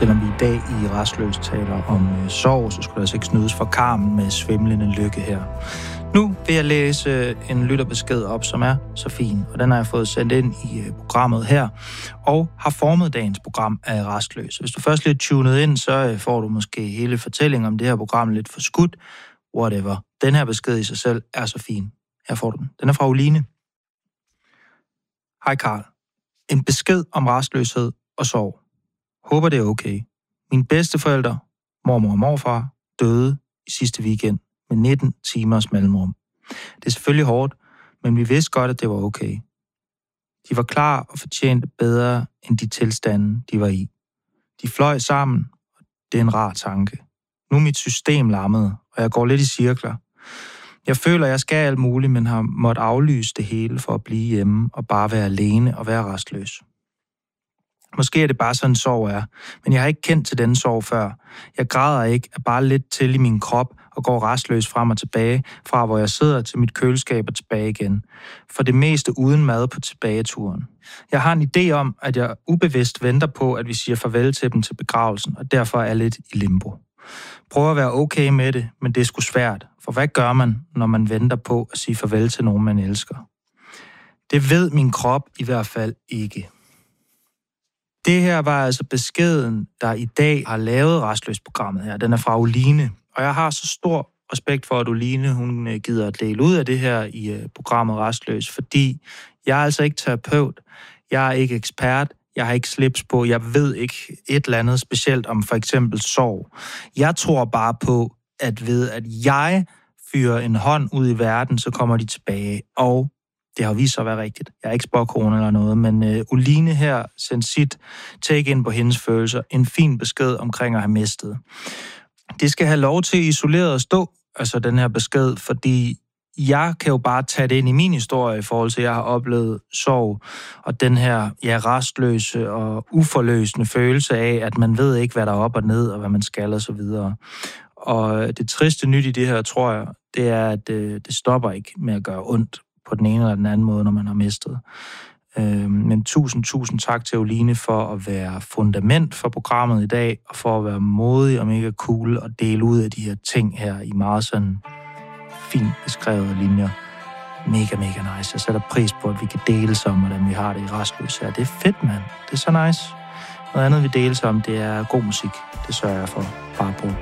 Selvom vi i dag i Rastløs taler om sorg, så skulle der altså ikke snydes for karmen med svimlende lykke her. Nu vil jeg læse en lytterbesked op, som er så fin, og den har jeg fået sendt ind i programmet her, og har formet dagens program af Rastløs. Hvis du først lidt tunet ind, så får du måske hele fortællingen om det her program lidt for skudt. Whatever. Den her besked i sig selv er så fin. Her får du den. Den er fra Oline. Hej Karl. En besked om rastløshed og sorg. Håber det er okay. Mine bedsteforældre, mormor og morfar, døde i sidste weekend med 19 timers mellemrum. Det er selvfølgelig hårdt, men vi vidste godt, at det var okay. De var klar og fortjente bedre end de tilstande, de var i. De fløj sammen, og det er en rar tanke. Nu er mit system lammet, og jeg går lidt i cirkler. Jeg føler, at jeg skal alt muligt, men har måttet aflyse det hele for at blive hjemme og bare være alene og være rastløs. Måske er det bare sådan en sorg er, men jeg har ikke kendt til denne sorg før. Jeg græder ikke, er bare lidt til i min krop og går rastløs frem og tilbage, fra hvor jeg sidder til mit køleskab og tilbage igen. For det meste uden mad på tilbageturen. Jeg har en idé om, at jeg ubevidst venter på, at vi siger farvel til dem til begravelsen, og derfor er lidt i limbo. Prøv at være okay med det, men det er sgu svært. For hvad gør man, når man venter på at sige farvel til nogen, man elsker? Det ved min krop i hvert fald ikke. Det her var altså beskeden, der i dag har lavet Rastløs-programmet her. Den er fra Oline, og jeg har så stor respekt for, at Oline hun gider at dele ud af det her i programmet Rastløs, fordi jeg er altså ikke terapeut, jeg er ikke ekspert, jeg har ikke slips på, jeg ved ikke et eller andet specielt om for eksempel sorg. Jeg tror bare på, at ved at jeg fyrer en hånd ud i verden, så kommer de tilbage, og det har vist sig at være rigtigt. Jeg er ikke spåkone eller noget, men Oline her sendte sit take ind på hendes følelser. En fin besked omkring at have mistet. Det skal have lov til isoleret at stå, altså den her besked, fordi jeg kan jo bare tage det ind i min historie i forhold til, at jeg har oplevet sorg, og den her rastløse og uforløsende følelse af, at man ved ikke, hvad der er op og ned, og hvad man skal og så videre. Og det triste nyt i det her, tror jeg, det er, at det stopper ikke med at gøre ondt på den ene eller den anden måde, når man har mistet. Men tusind tak til Oline for at være fundament for programmet i dag, og for at være modig og mega cool og dele ud af de her ting her i meget sådan fint beskrevede linjer. Mega nice. Jeg sætter pris på, at vi kan dele om, hvordan vi har det i Rastløs her. Det er fedt, mand. Det er så nice. Noget andet, vi deles om, det er god musik. Det sørger jeg for bare på